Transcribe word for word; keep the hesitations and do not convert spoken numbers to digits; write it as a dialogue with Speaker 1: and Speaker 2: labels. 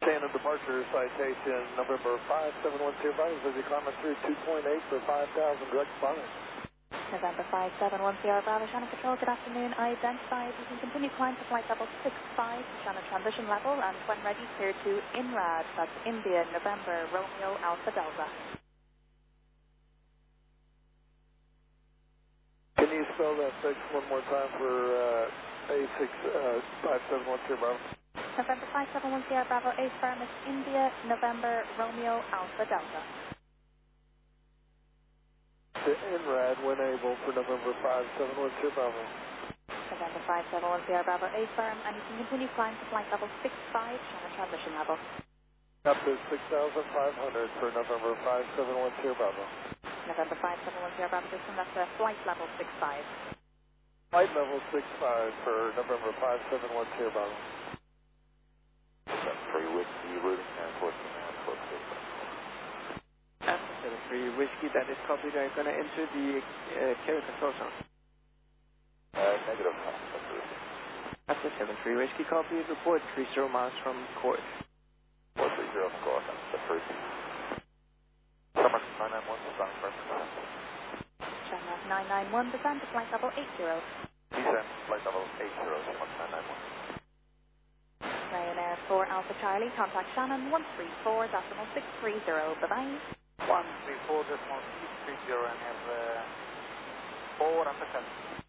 Speaker 1: Shannon departure citation November five seven one zero five, as you climb through two point eight for five thousand direct spotting.
Speaker 2: November five seven one zero Bravo, Shannon Control, good afternoon. Identified, you can continue climb to flight level six five, Shannon transition level, and when ready, clear to INRAD, that's India, November, Romeo, Alpha, Delta.
Speaker 1: Can you spell that six one more time for uh, A six five seven one zero Bravo?
Speaker 2: November five seven one zero Bravo, A firm is India, November, Romeo, Alpha, Delta.
Speaker 1: To INRAD when able for November five seven one zero Bravo.
Speaker 2: November five seven one zero Bravo, A firm, and you can continue climb to flight level six five, Shannon transition level.
Speaker 1: Up to six thousand five hundred for November five seven one zero Bravo.
Speaker 2: November five seven one zero Bravo, system, that's uh, flight level six five.
Speaker 1: Flight level six five for November five seven one zero Bravo.
Speaker 3: Three whiskey, routing airport, airport,
Speaker 4: Alpha seven three whiskey, that is copied. I'm going to enter the uh, carrier control zone.
Speaker 3: Uh, negative.
Speaker 4: Alpha seven three whiskey, copy. Report three zero miles from court.
Speaker 3: four three zero score, the first. Summer nine nine one, starting first.
Speaker 2: Shannon nine nine one, descend to flight level eight zero.
Speaker 3: Descent, flight level eight zero, Summer nine nine one.
Speaker 2: Ryanair four Alpha Charlie, contact Shannon one three four decimal six three zero. Bye-bye.
Speaker 5: one three four decimal six three zero, and have uh, four Alpha Charlie.